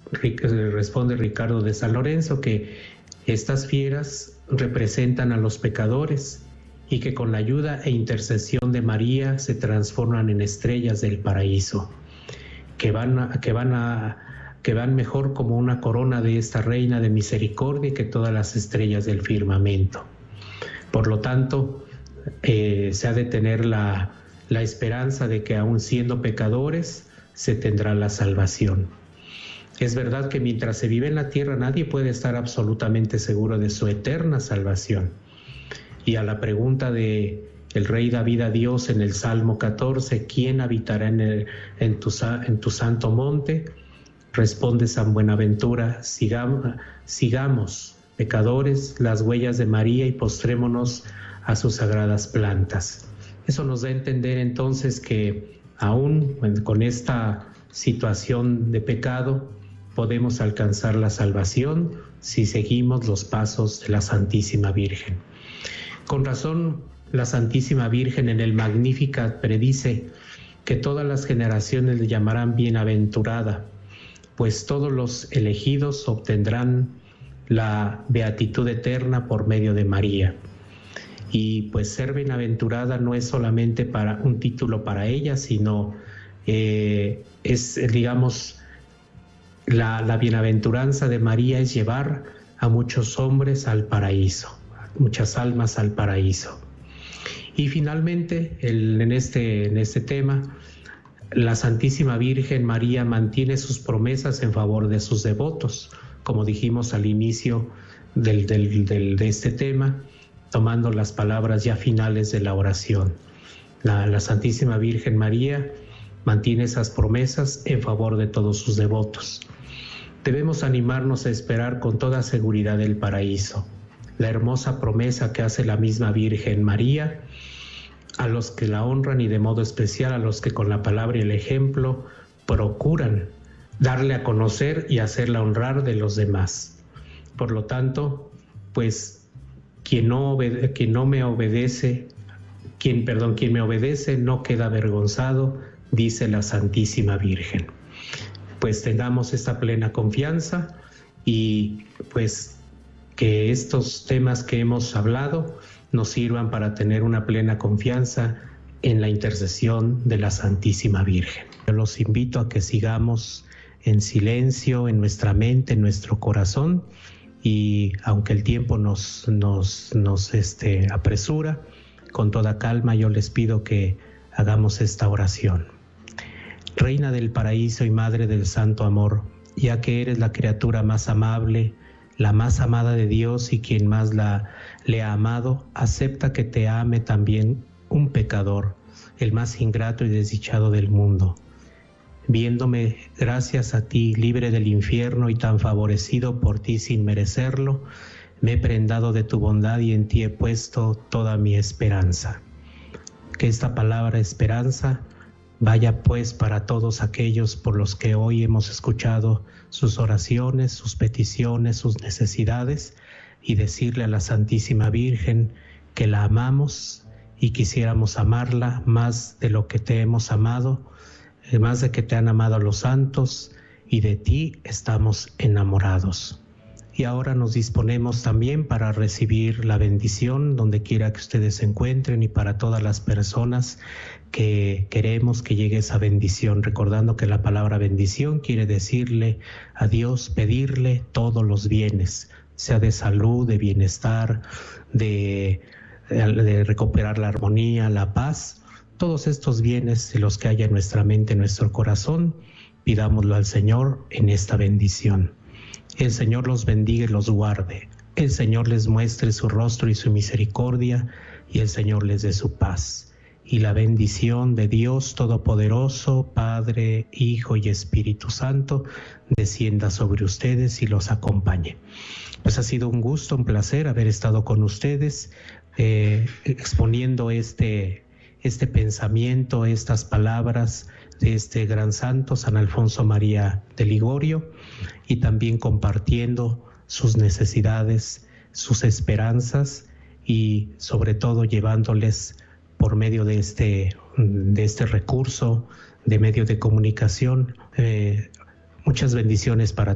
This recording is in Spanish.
responde Ricardo de San Lorenzo que estas fieras representan a los pecadores y que con la ayuda e intercesión de María se transforman en estrellas del paraíso, que van mejor como una corona de esta reina de misericordia que todas las estrellas del firmamento. Por lo tanto, se ha de tener la esperanza de que aun siendo pecadores se tendrá la salvación. Es verdad que mientras se vive en la tierra nadie puede estar absolutamente seguro de su eterna salvación. Y a la pregunta de el rey David a Dios en el Salmo 14, ¿quién habitará en tu santo monte? Responde San Buenaventura, sigamos, pecadores, las huellas de María y postrémonos a sus sagradas plantas. Eso nos da a entender entonces que aún con esta situación de pecado podemos alcanzar la salvación si seguimos los pasos de la Santísima Virgen. Con razón, la Santísima Virgen en el Magnificat predice que todas las generaciones le llamarán bienaventurada, pues todos los elegidos obtendrán la beatitud eterna por medio de María. Y pues ser bienaventurada no es solamente para un título para ella, sino la bienaventuranza de María es llevar a muchos hombres al paraíso, muchas almas al paraíso. Y finalmente, en este tema, la Santísima Virgen María mantiene sus promesas en favor de sus devotos, como dijimos al inicio de este tema, tomando las palabras ya finales de la oración. La Santísima Virgen María mantiene esas promesas en favor de todos sus devotos. Debemos animarnos a esperar con toda seguridad el paraíso, la hermosa promesa que hace la misma Virgen María a los que la honran y de modo especial a los que con la palabra y el ejemplo procuran darle a conocer y hacerla honrar de los demás. Por lo tanto, pues quien me obedece no queda avergonzado, dice la Santísima Virgen. Pues tengamos esta plena confianza y pues que estos temas que hemos hablado nos sirvan para tener una plena confianza en la intercesión de la Santísima Virgen. Yo los invito a que sigamos en silencio, en nuestra mente, en nuestro corazón, y aunque el tiempo nos apresura, con toda calma yo les pido que hagamos esta oración. Reina del paraíso y Madre del santo amor, ya que eres la criatura más amable, la más amada de Dios y quien más le ha amado, acepta que te ame también un pecador, el más ingrato y desdichado del mundo. Viéndome, gracias a ti, libre del infierno y tan favorecido por ti sin merecerlo, me he prendado de tu bondad y en ti he puesto toda mi esperanza. Que esta palabra esperanza vaya pues para todos aquellos por los que hoy hemos escuchado sus oraciones, sus peticiones, sus necesidades, y decirle a la Santísima Virgen que la amamos y quisiéramos amarla más de lo que te hemos amado, más de que te han amado los santos, y de ti estamos enamorados. Y ahora nos disponemos también para recibir la bendición donde quiera que ustedes se encuentren y para todas las personas que queremos que llegue esa bendición, recordando que la palabra bendición quiere decirle a Dios, pedirle todos los bienes, sea de salud, de bienestar, de recuperar la armonía, la paz, todos estos bienes de los que haya en nuestra mente, en nuestro corazón, pidámoslo al Señor en esta bendición. El Señor los bendiga y los guarde. El Señor les muestre su rostro y su misericordia, y el Señor les dé su paz. Y la bendición de Dios Todopoderoso, Padre, Hijo y Espíritu Santo, descienda sobre ustedes y los acompañe. Pues ha sido un gusto, un placer haber estado con ustedes, exponiendo este pensamiento, estas palabras de este gran santo, San Alfonso María de Ligorio, y también compartiendo sus necesidades, sus esperanzas, y sobre todo llevándoles por medio de este recurso, de medio de comunicación, muchas bendiciones para